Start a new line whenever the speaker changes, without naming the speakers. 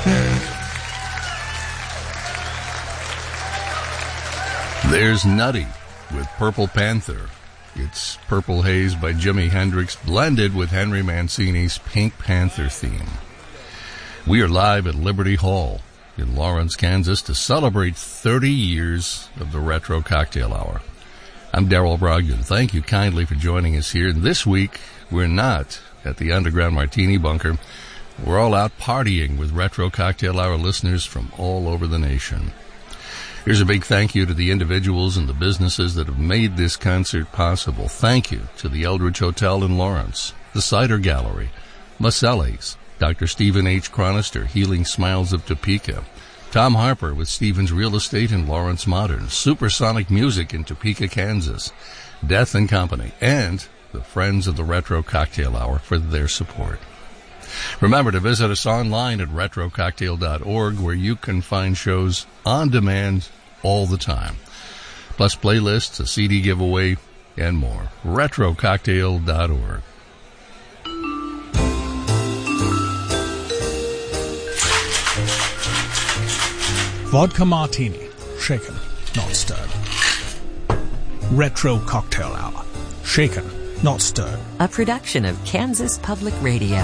There's Nutty with Purple Panther. It's Purple Haze by Jimi Hendrix blended with Henry Mancini's Pink Panther theme. We are live at Liberty Hall in Lawrence, Kansas to celebrate 30 years of the Retro Cocktail Hour. I'm Darrell Brogdon. Thank you kindly for joining us here. This week, we're not at the Underground Martini Bunker. We're all out partying with Retro Cocktail Hour listeners from all over the nation. Here's a big thank you to the individuals and the businesses that have made this concert possible. Thank you to the Eldridge Hotel in Lawrence, the Cider Gallery, Maselli's, Dr. Stephen H. Chronister, Healing Smiles of Topeka, Tom Harper with Stevens Real Estate in Lawrence Modern, Supersonic Music in Topeka, Kansas, Death and Company, and the Friends of the Retro Cocktail Hour for their support. Remember to visit us online at retrococktail.org, where you can find shows on demand all the time, plus playlists, a CD giveaway, and more. retrococktail.org.
Vodka Martini, shaken, not stirred. Retro Cocktail Hour, shaken, not stirred.
A production of Kansas Public Radio.